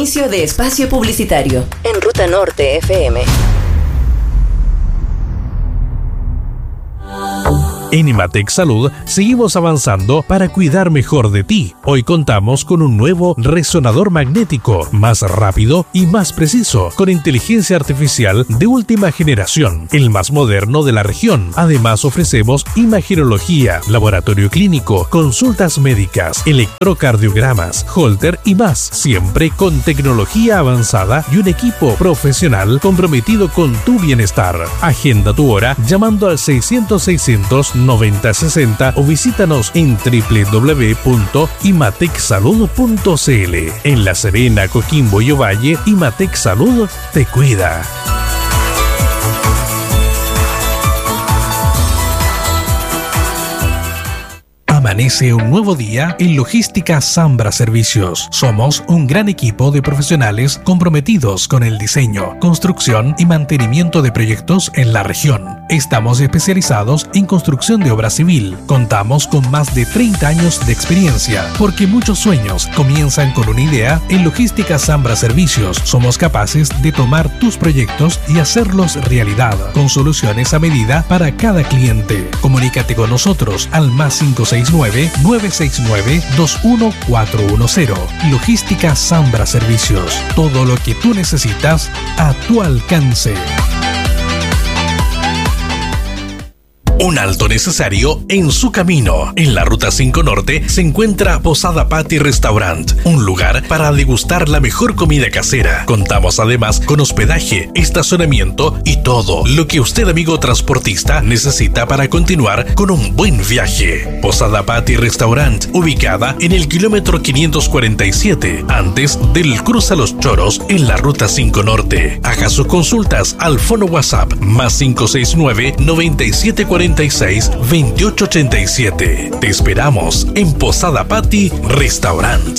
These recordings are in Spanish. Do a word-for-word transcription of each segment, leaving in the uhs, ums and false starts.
Inicio de espacio publicitario en Ruta Norte F M. En Imatec Salud seguimos avanzando para cuidar mejor de ti. Hoy contamos con un nuevo resonador magnético, más rápido y más preciso, con inteligencia artificial de última generación, el más moderno de la región. Además ofrecemos imagenología, laboratorio clínico, consultas médicas, electrocardiogramas, holter y más, siempre con tecnología avanzada y un equipo profesional comprometido con tu bienestar. Agenda tu hora llamando al seiscientos seiscientos noventa sesenta o visítanos en doble u doble u doble u punto imatec salud punto c l. En La Serena, Coquimbo y Ovalle, Imatec Salud te cuida. Amanece un nuevo día en Logística Zambra Servicios. Somos un gran equipo de profesionales comprometidos con el diseño, construcción y mantenimiento de proyectos en la región. Estamos especializados en construcción de obra civil. Contamos con más de treinta años de experiencia, porque muchos sueños comienzan con una idea. En Logística Zambra Servicios somos capaces de tomar tus proyectos y hacerlos realidad, con soluciones a medida para cada cliente. Comunícate con nosotros al más cinco seis nueve, nueve seis nueve, dos uno cuatro uno cero. Logística Zambra Servicios. Todo lo que tú necesitas a tu alcance. Un alto necesario en su camino. En la Ruta cinco Norte se encuentra Posada Patty Restaurant, un lugar para degustar la mejor comida casera. Contamos además con hospedaje, estacionamiento y todo lo que usted, amigo transportista, necesita para continuar con un buen viaje. Posada Patty Restaurant, ubicada en el kilómetro quinientos cuarenta y siete, antes del Cruza Los Choros, en la Ruta cinco Norte. Haga sus consultas al fono WhatsApp más cinco seis nueve, noventa y siete cuarenta y seis, veintiocho ochenta y siete. Te esperamos en Posada Patty Restaurant.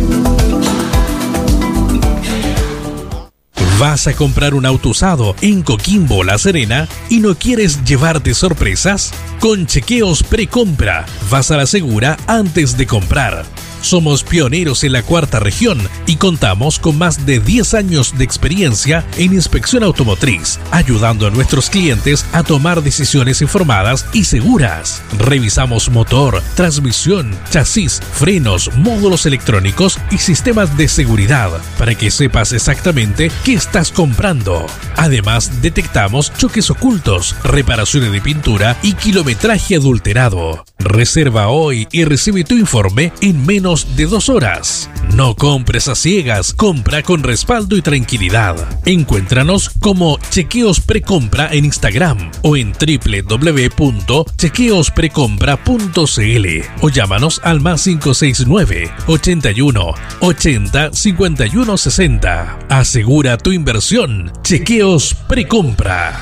¿Vas a comprar un auto usado en Coquimbo, La Serena y no quieres llevarte sorpresas? Con Chequeos Precompra vas a la segura antes de comprar. Somos pioneros en la cuarta región y contamos con más de diez años de experiencia en inspección automotriz, ayudando a nuestros clientes a tomar decisiones informadas y seguras. Revisamos motor, transmisión, chasis, frenos, módulos electrónicos y sistemas de seguridad para que sepas exactamente qué estás comprando. Además, detectamos choques ocultos, reparaciones de pintura y kilometraje adulterado. Reserva hoy y recibe tu informe en menos de dos horas. No compres a ciegas, compra con respaldo y tranquilidad. Encuéntranos como Chequeos Precompra en Instagram o en doble u doble u doble u punto chequeos precompra punto c l o llámanos al más cinco seis nueve, ochenta y uno, ochenta, cincuenta y uno sesenta. Asegura tu inversión. Chequeos Precompra.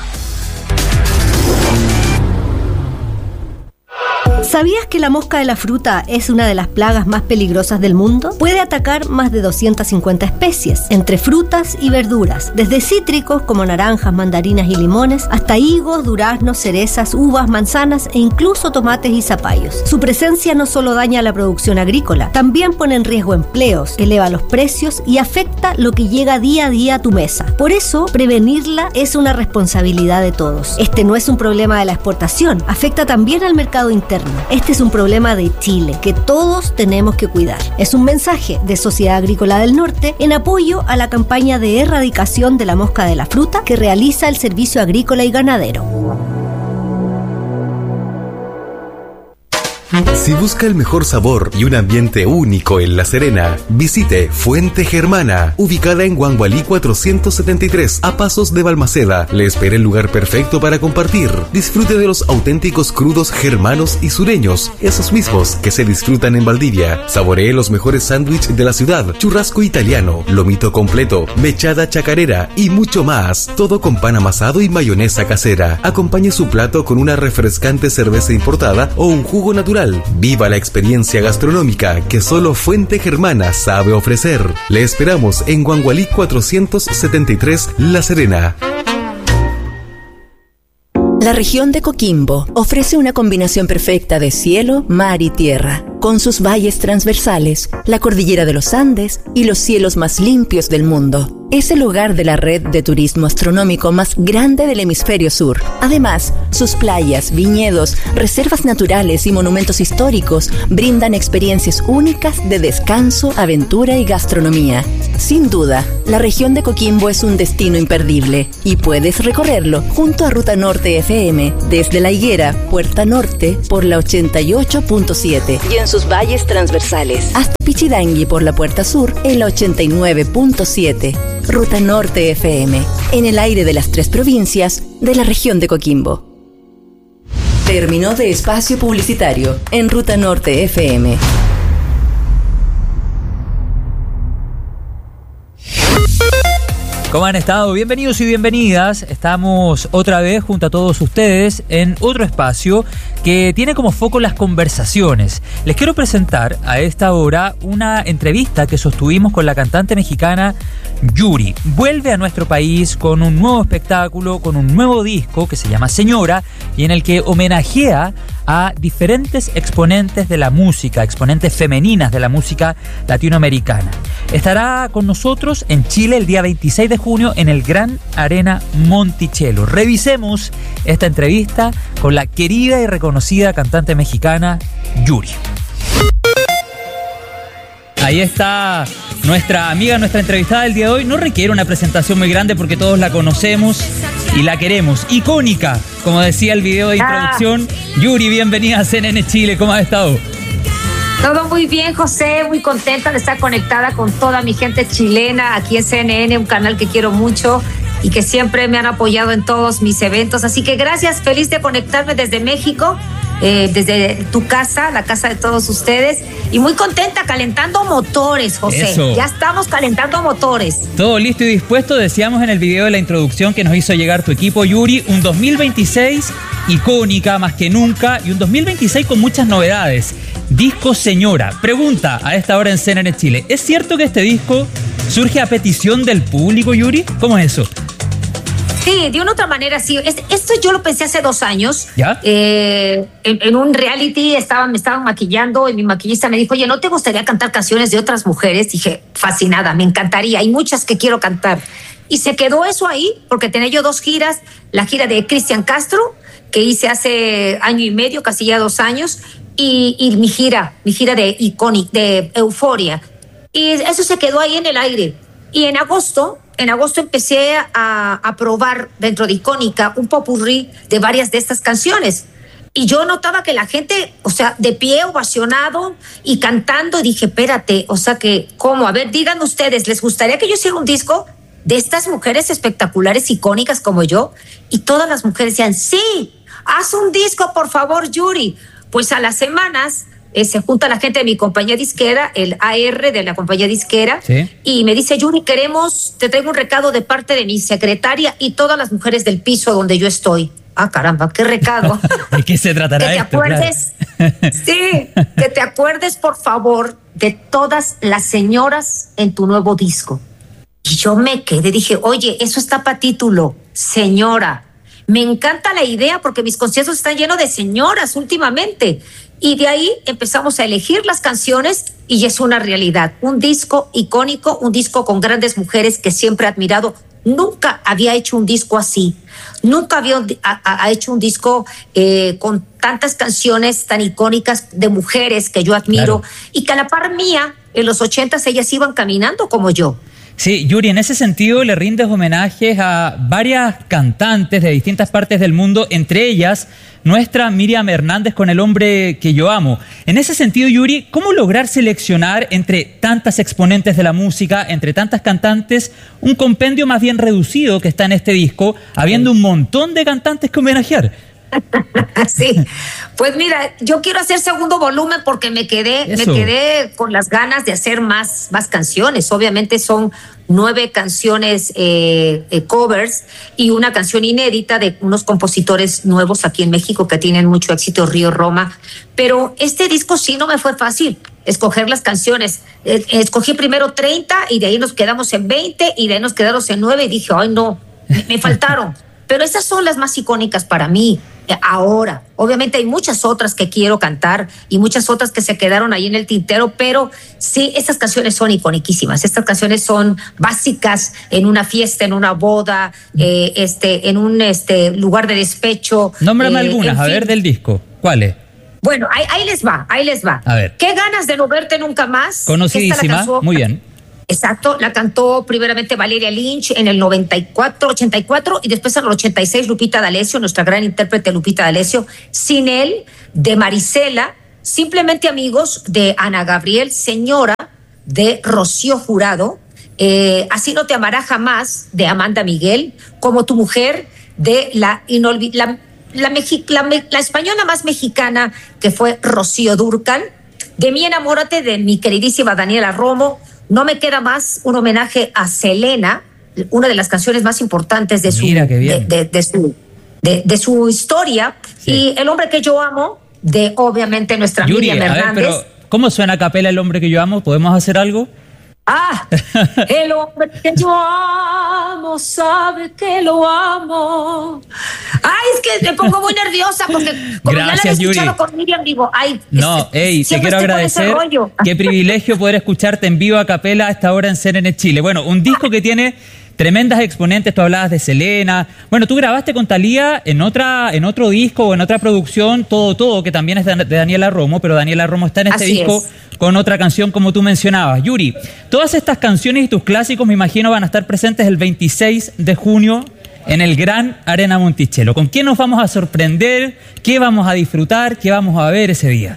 ¿Sabías que la mosca de la fruta es una de las plagas más peligrosas del mundo? Puede atacar más de doscientas cincuenta especies, entre frutas y verduras, desde cítricos como naranjas, mandarinas y limones, hasta higos, duraznos, cerezas, uvas, manzanas e incluso tomates y zapallos. Su presencia no solo daña la producción agrícola, también pone en riesgo empleos, eleva los precios y afecta lo que llega día a día a tu mesa. Por eso, prevenirla es una responsabilidad de todos. Este no es un problema de la exportación, afecta también al mercado interno. Este es un problema de Chile que todos tenemos que cuidar. Es un mensaje de Sociedad Agrícola del Norte en apoyo a la campaña de erradicación de la mosca de la fruta que realiza el Servicio Agrícola y Ganadero. Si busca el mejor sabor y un ambiente único en La Serena, visite Fuente Germana, ubicada en Guangualí cuatrocientos setenta y tres, a pasos de Balmaceda. Le espera el lugar perfecto para compartir. Disfrute de los auténticos crudos germanos y sureños, esos mismos que se disfrutan en Valdivia. Saboree los mejores sándwiches de la ciudad, churrasco italiano, lomito completo, mechada chacarera y mucho más. Todo con pan amasado y mayonesa casera. Acompañe su plato con una refrescante cerveza importada o un jugo natural. Viva la experiencia gastronómica que solo Fuente Germana sabe ofrecer. Le esperamos en Guangualí cuatrocientos setenta y tres, La Serena. La región de Coquimbo ofrece una combinación perfecta de cielo, mar y tierra, con sus valles transversales, la cordillera de los Andes y los cielos más limpios del mundo. Es el hogar de la red de turismo astronómico más grande del hemisferio sur. Además, sus playas, viñedos, reservas naturales y monumentos históricos brindan experiencias únicas de descanso, aventura y gastronomía. Sin duda, la región de Coquimbo es un destino imperdible y puedes recorrerlo junto a Ruta Norte F M desde La Higuera, Puerta Norte por la ochenta y ocho punto siete y en sus valles transversales hasta Pichidangui por la Puerta Sur en la ochenta y nueve punto siete. Ruta Norte F M, en el aire de las tres provincias de la región de Coquimbo. Término de espacio publicitario en Ruta Norte F M. ¿Cómo han estado? Bienvenidos y bienvenidas. Estamos otra vez junto a todos ustedes en otro espacio que tiene como foco las conversaciones. Les quiero presentar a esta hora una entrevista que sostuvimos con la cantante mexicana Yuri. Vuelve a nuestro país con un nuevo espectáculo, con un nuevo disco que se llama Señora y en el que homenajea a diferentes exponentes de la música, exponentes femeninas de la música latinoamericana. Estará con nosotros en Chile el día veintiséis de junio en el Gran Arena Monticello. Revisemos esta entrevista con la querida y reconocida cantante mexicana Yuri. Ahí está nuestra amiga, nuestra entrevistada del día de hoy. No requiere una presentación muy grande porque todos la conocemos y la queremos. Icónica, como decía el video de introducción. Ah. Yuri, bienvenida a C N N Chile. ¿Cómo has estado? Todo muy bien, José. Muy contenta de estar conectada con toda mi gente chilena aquí en C N N, un canal que quiero mucho y que siempre me han apoyado en todos mis eventos. Así que gracias, feliz de conectarme desde México. Eh, desde tu casa, la casa de todos ustedes, y muy contenta, calentando motores, José. Eso. Ya estamos calentando motores. Todo listo y dispuesto, decíamos en el video de la introducción que nos hizo llegar tu equipo, Yuri, un dos mil veintiséis icónica más que nunca, y un dos mil veintiséis con muchas novedades. Disco Señora. Pregunta a esta hora en C N N Chile, ¿es cierto que este disco surge a petición del público, Yuri? ¿Cómo es eso? Sí, de una otra manera, sí. Esto yo lo pensé hace dos años. ¿Ya? Eh, en, en un reality estaban, me estaban maquillando y mi maquillista me dijo, oye, ¿no te gustaría cantar canciones de otras mujeres? Dije, fascinada, me encantaría. Hay muchas que quiero cantar. Y se quedó eso ahí, porque tenía yo dos giras. La gira de Cristian Castro, que hice hace año y medio, casi ya dos años, y, y mi gira, mi gira de Iconic, de Euforia. Y eso se quedó ahí en el aire. Y en agosto... En agosto empecé a, a probar dentro de Icónica un popurrí de varias de estas canciones. Y yo notaba que la gente, o sea, de pie, ovacionado y cantando. Y dije, espérate, o sea que, ¿cómo? A ver, digan ustedes, ¿les gustaría que yo hiciera un disco de estas mujeres espectaculares, icónicas como yo? Y todas las mujeres decían, sí, haz un disco, por favor, Yuri. Pues a las semanas... Eh, se junta la gente de mi compañía disquera, el A R de la compañía disquera, ¿sí? Y me dice, Yuri, queremos, te traigo un recado de parte de mi secretaria y todas las mujeres del piso donde yo estoy. Ah, caramba, qué recado. ¿De qué se tratará que te esto? Acuerdes, claro. Sí, que te acuerdes, por favor, de todas las señoras en tu nuevo disco. Y yo me quedé, dije, oye, eso está para título, Señora. Me encanta la idea porque mis conciertos están llenos de señoras últimamente. Y de ahí empezamos a elegir las canciones y es una realidad. Un disco icónico, un disco con grandes mujeres que siempre he admirado. Nunca había hecho un disco así. Nunca había ha, ha hecho un disco eh, con tantas canciones tan icónicas de mujeres que yo admiro. Claro. Y que a la par mía, en los ochentas, ellas iban caminando como yo. Sí, Yuri, en ese sentido le rindes homenajes a varias cantantes de distintas partes del mundo, entre ellas nuestra Miriam Hernández con El hombre que yo amo. En ese sentido, Yuri, ¿cómo lograr seleccionar entre tantas exponentes de la música, entre tantas cantantes, un compendio más bien reducido que está en este disco, habiendo un montón de cantantes que homenajear? Sí, pues mira, yo quiero hacer segundo volumen porque me quedé, me quedé con las ganas de hacer más, más canciones. Obviamente son nueve canciones eh, eh, covers y una canción inédita de unos compositores nuevos aquí en México que tienen mucho éxito, Río Roma. Pero este disco sí no me fue fácil escoger las canciones. Eh, escogí primero treinta y de ahí nos quedamos en veinte y de ahí nos quedamos en nueve y dije, ay no, me, me faltaron. pero esas son las más icónicas para mí. Ahora, obviamente hay muchas otras que quiero cantar y muchas otras que se quedaron ahí en el tintero, pero sí, estas canciones son iconiquísimas. Estas canciones son básicas en una fiesta, en una boda, eh, este, en un este, lugar de despecho. Nómbrame eh, algunas, a ver, del disco. ¿Cuáles? Bueno, ahí, ahí les va, ahí les va. A ver. ¿Qué ganas de no verte nunca más? Conocidísima, muy bien. Exacto, la cantó primeramente Valeria Lynch en el noventa y cuatro, ochenta y cuatro y después en el ochenta y seis Lupita D'Alessio, nuestra gran intérprete Lupita D'Alessio, Sin él, de Marisela, Simplemente amigos, de Ana Gabriel, Señora, de Rocío Jurado, eh, Así no te amará jamás, de Amanda Miguel, Como tu mujer, de la inolvidable, la, la, Mexi, la, la española más mexicana, que fue Rocío Dúrcal, de Mi enamórate, de mi queridísima Daniela Romo, No me queda más, un homenaje a Selena, una de las canciones más importantes de su, Mira, qué bien. De, de, de su, de, de su historia, sí. Y El hombre que yo amo, de obviamente nuestra Yuri, Miriam Hernández. A ver, pero ¿cómo suena a capela El hombre que yo amo? ¿Podemos hacer algo? Ah, el hombre que yo amo sabe que lo amo. Ay, es que me pongo muy nerviosa porque como Gracias, ya la he escuchado Yuri. con Miriam, digo, ay, no, hey, te quiero agradecer. Qué privilegio poder escucharte en vivo a capela a esta hora en C N N Chile. Bueno, un disco que tiene tremendas exponentes. Tú hablabas de Selena. Bueno, tú grabaste con Thalía en otra, en otro disco o en otra producción, Todo Todo, que también es de, de Daniela Romo, pero Daniela Romo está en este Así disco es. Con otra canción como tú mencionabas. Yuri, todas estas canciones y tus clásicos me imagino van a estar presentes el veintiséis de junio en el Gran Arena Monticello. ¿Con qué nos vamos a sorprender? ¿Qué vamos a disfrutar? ¿Qué vamos a ver ese día?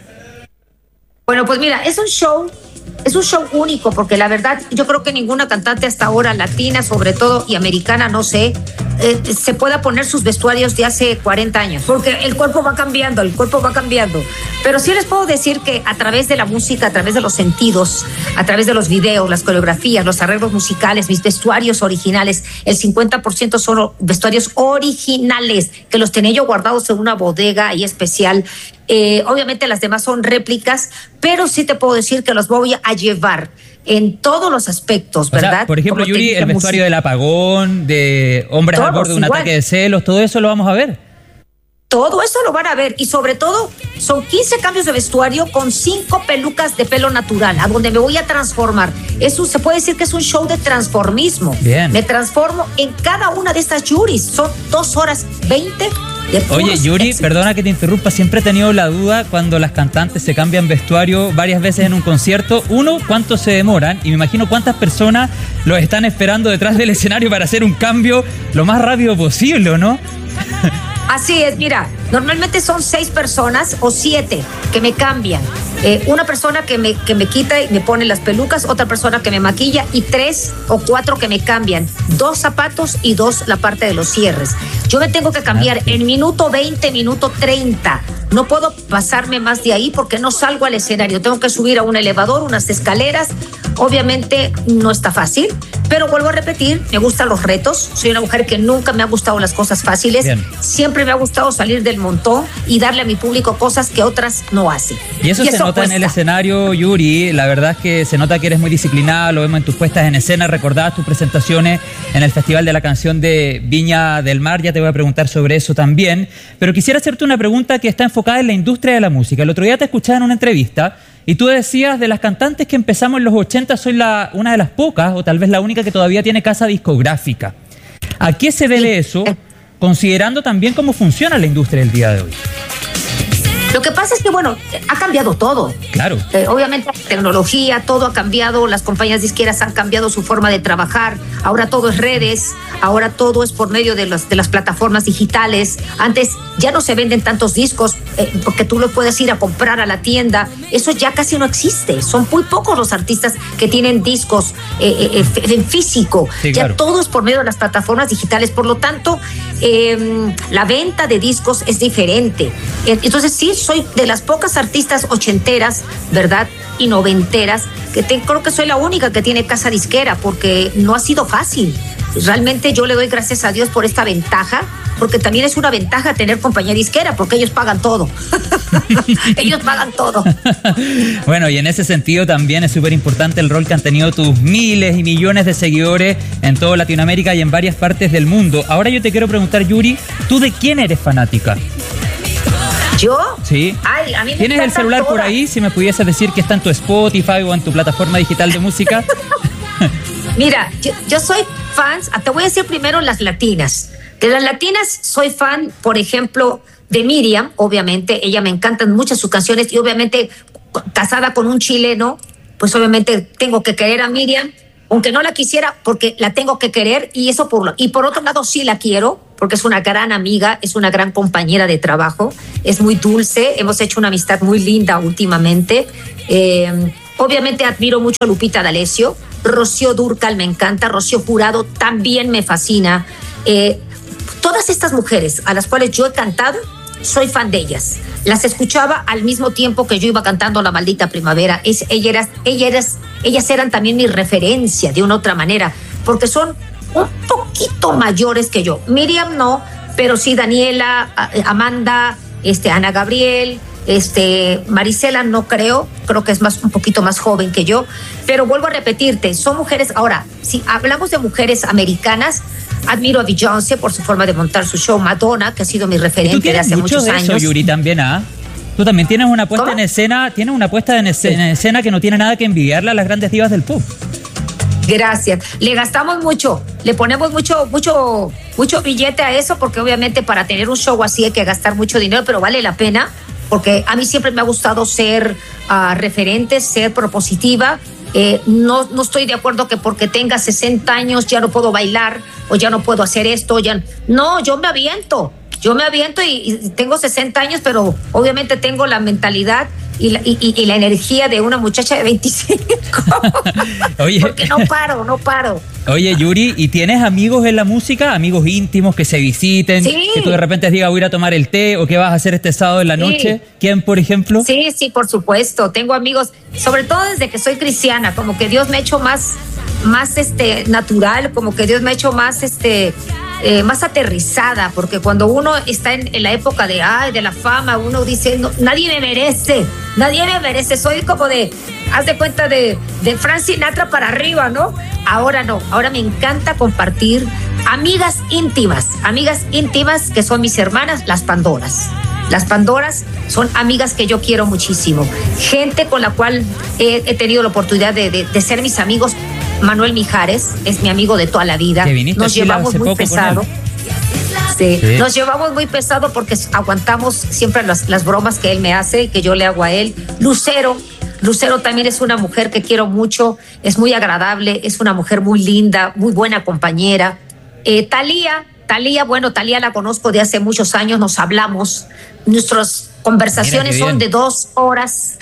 Bueno, pues mira, es un show, es un show único, porque la verdad yo creo que ninguna cantante hasta ahora, latina sobre todo y americana, no sé, eh, se pueda poner sus vestuarios de hace cuarenta años, porque el cuerpo va cambiando, el cuerpo va cambiando. Pero sí les puedo decir que a través de la música, a través de los sentidos, a través de los videos, las coreografías, los arreglos musicales, mis vestuarios originales, el cincuenta por ciento son vestuarios originales, que los tenía yo guardados en una bodega ahí especial. Eh, obviamente las demás son réplicas, pero sí te puedo decir que los voy a llevar en todos los aspectos, ¿verdad? O sea, por ejemplo, Como Yuri, el vestuario música. del apagón, de hombres Todos, al borde de un igual. ataque de celos, todo eso lo vamos a ver. Todo eso lo van a ver, y sobre todo son quince cambios de vestuario con cinco pelucas de pelo natural, a donde me voy a transformar. Eso se puede decir que es un show de transformismo. Bien. Me transformo en cada una de estas Yuris. Son dos horas veinte de puros Oye, Yuri, éxitos. perdona que te interrumpa, siempre he tenido la duda cuando las cantantes se cambian vestuario varias veces en un concierto. Uno, ¿cuánto se demoran? Y me imagino cuántas personas los están esperando detrás del escenario para hacer un cambio lo más rápido posible, ¿no? Así es, mira, normalmente son seis personas o siete que me cambian. Eh, una persona que me, que me quita y me pone las pelucas, otra persona que me maquilla y tres o cuatro que me cambian. Dos zapatos y dos la parte de los cierres. Yo me tengo que cambiar en minuto veinte, minuto treinta. No puedo pasarme más de ahí porque no salgo al escenario. Tengo que subir a un elevador, unas escaleras. Obviamente no está fácil, pero vuelvo a repetir, me gustan los retos. Soy una mujer que nunca me ha gustado las cosas fáciles. Bien. Siempre me ha gustado salir del montón y darle a mi público cosas que otras no hacen. Y eso, y eso se nota cuesta. En el escenario, Yuri. La verdad es que se nota que eres muy disciplinada, lo vemos en tus puestas en escena. Recordabas tus presentaciones en el Festival de la Canción de Viña del Mar. Ya te voy a preguntar sobre eso también. Pero quisiera hacerte una pregunta que está enfocada en la industria de la música. El otro día te escuchaba en una entrevista y tú decías, de las cantantes que empezamos en los ochenta, soy la, una de las pocas, o tal vez la única, que todavía tiene casa discográfica. ¿A qué se debe eso, considerando también cómo funciona la industria del día de hoy? Lo que pasa es que, bueno, ha cambiado todo. Claro. Eh, obviamente la tecnología, todo ha cambiado, las compañías disqueras han cambiado su forma de trabajar, ahora todo es redes, ahora todo es por medio de, los, de las plataformas digitales. Antes ya no se venden tantos discos eh, porque tú los puedes ir a comprar a la tienda, eso ya casi no existe. Son muy pocos los artistas que tienen discos eh, eh, en físico. Sí, ya claro. todo es por medio de las plataformas digitales, por lo tanto eh, la venta de discos es diferente. Entonces sí, soy de las pocas artistas ochenteras, ¿verdad?, y noventeras, que te, creo que soy la única que tiene casa disquera, porque no ha sido fácil. Realmente yo le doy gracias a Dios por esta ventaja, porque también es una ventaja tener compañía disquera, porque ellos pagan todo. Ellos pagan todo. Bueno, y en ese sentido también es súper importante el rol que han tenido tus miles y millones de seguidores en toda Latinoamérica y en varias partes del mundo. Ahora yo te quiero preguntar, Yuri, ¿tú de quién eres fanática? ¿Yo? Sí. Ay, a mí me ¿Tienes el celular todas. por ahí? Si me pudieses decir que está en tu Spotify o en tu plataforma digital de música. Mira, yo, yo soy fan, te voy a decir primero las latinas. De las latinas soy fan, por ejemplo, de Miriam, obviamente, ella me encantan muchas sus canciones y obviamente casada con un chileno, pues obviamente tengo que querer a Miriam, aunque no la quisiera, porque la tengo que querer y eso por lo, y por otro lado sí la quiero, porque es una gran amiga, es una gran compañera de trabajo, es muy dulce, hemos hecho una amistad muy linda últimamente. Eh, obviamente admiro mucho a Lupita D'Alessio, Rocío Dúrcal me encanta, Rocío Jurado también me fascina. Eh, todas estas mujeres a las cuales yo he cantado, soy fan de ellas. Las escuchaba al mismo tiempo que yo iba cantando La Maldita Primavera. Es, ella era, ella era, ellas eran también mi referencia de una otra manera, porque son un poquito mayores que yo. Miriam no, pero sí Daniela, Amanda, este, Ana Gabriel, este, Marisela no creo, creo que es más, un poquito más joven que yo, pero vuelvo a repetirte, son mujeres. Ahora, si hablamos de mujeres americanas, admiro a Beyoncé por su forma de montar su show, Madonna, que ha sido mi referente de hace muchos de años. Eso, Yuri, también, ¿ah? Tú también tienes una puesta ¿Cómo? en escena, tienes una puesta en escena, en escena que no tiene nada que envidiarle a las grandes divas del pop. Gracias. Le gastamos mucho, le ponemos mucho, mucho, mucho billete a eso, porque obviamente para tener un show así hay que gastar mucho dinero, pero vale la pena, porque a mí siempre me ha gustado ser uh, referente, ser propositiva. Eh, no, no estoy de acuerdo que porque tenga sesenta años ya no puedo bailar o ya no puedo hacer esto. Ya... No, yo me aviento. Yo me aviento y, y tengo sesenta años, pero obviamente tengo la mentalidad y la, y, y la energía de una muchacha de veinticinco. Oye. Porque no paro, no paro. Oye, Yuri, ¿y tienes amigos en la música? ¿Amigos íntimos que se visiten? Sí. Que tú de repente digas, voy a ir a tomar el té o qué vas a hacer este sábado en la Sí. noche. ¿Quién, por ejemplo? Sí, sí, por supuesto. Tengo amigos, sobre todo desde que soy cristiana, como que Dios me ha hecho más, más este, natural, como que Dios me ha hecho más, este, eh, más aterrizada, porque cuando uno está en, en la época de, ay, de la fama, uno dice, no, nadie me merece, nadie me merece. Soy como de, haz de cuenta de, de Frank Sinatra para arriba, ¿no? Ahora no, ahora me encanta compartir amigas íntimas, amigas íntimas que son mis hermanas, las Pandoras. Las Pandoras son amigas que yo quiero muchísimo. Gente con la cual he, he tenido la oportunidad de, de, de ser mis amigos. Manuel Mijares es mi amigo de toda la vida. Nos llevamos muy pesado. Sí. Sí. Nos llevamos muy pesado porque aguantamos siempre las, las bromas que él me hace y que yo le hago a él. Lucero. Lucero también es una mujer que quiero mucho, es muy agradable, es una mujer muy linda, muy buena compañera. Eh, Thalía, Thalía, bueno, Thalía la conozco de hace muchos años, nos hablamos, nuestras conversaciones son de dos horas,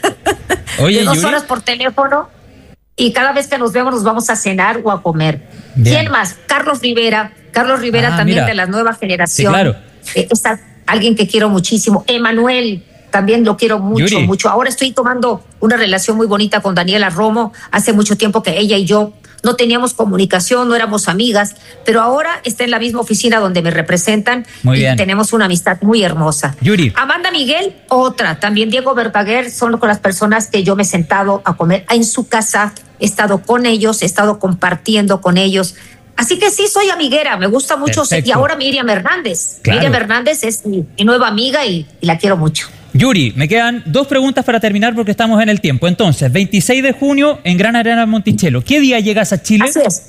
Oye, de dos Yuri. horas por teléfono, y cada vez que nos vemos nos vamos a cenar o a comer. Bien. ¿Quién más? Carlos Rivera, Carlos Rivera ah, también mira. de la nueva generación. Sí, claro. Eh, es alguien que quiero muchísimo. Emanuel, también lo quiero mucho, Yuri. mucho. Ahora estoy tomando una relación muy bonita con Daniela Romo. Hace mucho tiempo que ella y yo no teníamos comunicación, no éramos amigas, pero ahora está en la misma oficina donde me representan muy y bien. tenemos una amistad muy hermosa. Yuri. Amanda Miguel, otra. También Diego Verdaguer son con las personas que yo me he sentado a comer en su casa. He estado con ellos, he estado compartiendo con ellos. Así que sí, soy amiguera, me gusta mucho. Perfecto. Y ahora Miriam Hernández. Claro. Miriam Hernández es mi, mi nueva amiga y, y la quiero mucho. Yuri, me quedan dos preguntas para terminar porque estamos en el tiempo. Entonces, veintiséis de junio en Gran Arena Monticello. ¿Qué día llegas a Chile? Así es.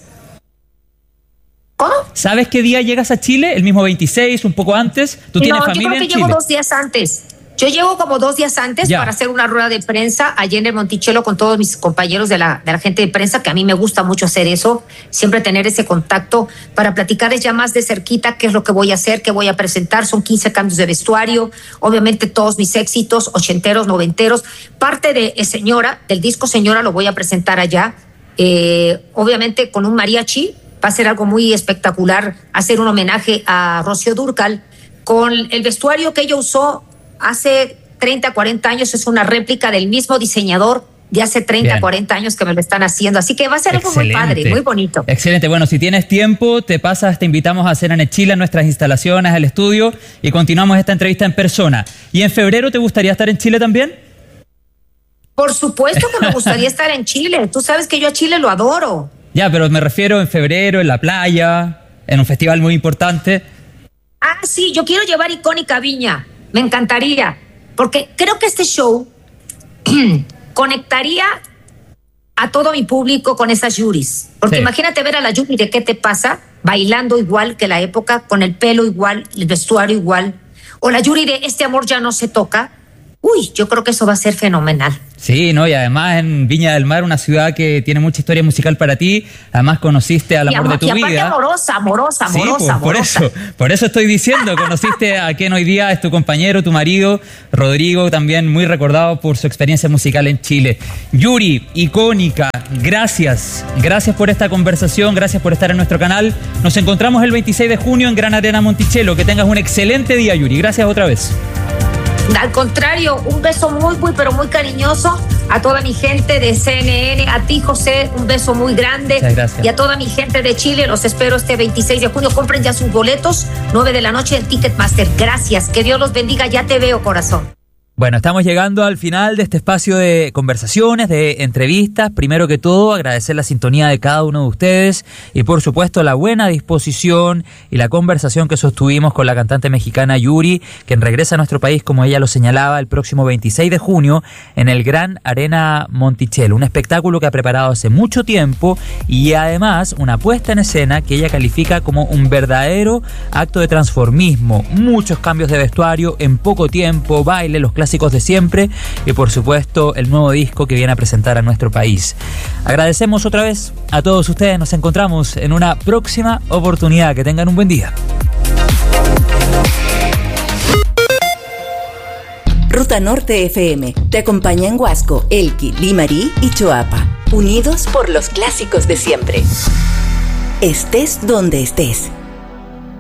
¿Cómo? ¿Sabes qué día llegas a Chile? ¿El mismo veintiséis, un poco antes? ¿Tú tienes no, familia en Chile? No, yo creo que llego dos días antes. Yo llego como dos días antes ya. para hacer una rueda de prensa allí en el Monticello con todos mis compañeros de la, de la gente de prensa, que a mí me gusta mucho hacer eso, siempre tener ese contacto para platicarles ya más de cerquita qué es lo que voy a hacer, qué voy a presentar. Son quince cambios de vestuario, obviamente todos mis éxitos, ochenteros, noventeros. Parte de eh, Señora, del disco Señora, lo voy a presentar allá, eh, obviamente con un mariachi. Va a ser algo muy espectacular, hacer un homenaje a Rocío Dúrcal con el vestuario que ella usó hace treinta, cuarenta años. Es una réplica del mismo diseñador de hace treinta, Bien. cuarenta años que me lo están haciendo. Así que va a ser algo muy padre, muy bonito. Excelente. Bueno, si tienes tiempo, te pasas, te invitamos a Cena en Chile, a nuestras instalaciones, al estudio, y continuamos esta entrevista en persona. ¿Y en febrero te gustaría estar en Chile también? Por supuesto que me gustaría estar en Chile. Tú sabes que yo a Chile lo adoro. Ya, pero me refiero en febrero, en la playa, en un festival muy importante. Ah, sí, yo quiero llevar Icónica Viña. Me encantaría. Porque creo que este show conectaría a todo mi público con esas Yuris. Porque Sí. imagínate ver a la Yuri de ¿Qué te pasa? Bailando igual que la época, con el pelo igual, el vestuario igual. O la Yuri de Este amor ya no se toca. Uy, yo creo que eso va a ser fenomenal. Sí, ¿no? Y además en Viña del Mar, una ciudad que tiene mucha historia musical para ti. Además conociste al Y amor amo- de tu y aparte vida. amorosa, amorosa, Sí, amorosa, pues, por amorosa. eso, por eso estoy diciendo, conociste a quien hoy día es tu compañero, tu marido, Rodrigo, también muy recordado por su experiencia musical en Chile. Yuri, Icónica, gracias, gracias por esta conversación, gracias por estar en nuestro canal. Nos encontramos el veintiséis de junio en Gran Arena Monticello. Que tengas un excelente día, Yuri. Gracias otra vez. Al contrario, un beso muy, muy, pero muy cariñoso a toda mi gente de C N N, a ti, José, un beso muy grande. Muchas gracias. Y a toda mi gente de Chile, los espero este veintiséis de junio. Compren ya sus boletos, nueve de la noche en Ticketmaster. Gracias, que Dios los bendiga, ya te veo, corazón. Bueno, estamos llegando al final de este espacio de conversaciones, de entrevistas. Primero que todo, agradecer la sintonía de cada uno de ustedes y, por supuesto, la buena disposición y la conversación que sostuvimos con la cantante mexicana Yuri, quien regresa a nuestro país, como ella lo señalaba, el próximo veintiséis de junio en el Gran Arena Monticello. Un espectáculo que ha preparado hace mucho tiempo y, además, una puesta en escena que ella califica como un verdadero acto de transformismo. Muchos cambios de vestuario en poco tiempo, baile, los clásicos de siempre y, por supuesto, el nuevo disco que viene a presentar a nuestro país. Agradecemos otra vez a todos ustedes. Nos encontramos en una próxima oportunidad. Que tengan un buen día. Ruta Norte F M te acompaña en Huasco, Elqui, Limarí y Choapa, unidos por los clásicos de siempre. Estés donde estés.